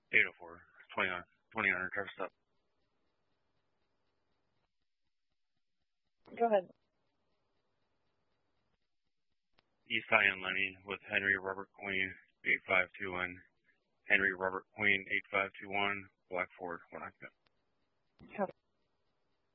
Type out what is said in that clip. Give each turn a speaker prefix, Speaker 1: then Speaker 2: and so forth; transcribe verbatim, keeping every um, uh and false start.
Speaker 1: eight oh four, twenty-nine, twenty-nine hundred Travis stop.
Speaker 2: Go ahead.
Speaker 1: East Ian Lenny with Henry Robert Queen, eight five two one. Henry Robert Queen, eight five two one, Black Ford, one.
Speaker 2: Copy.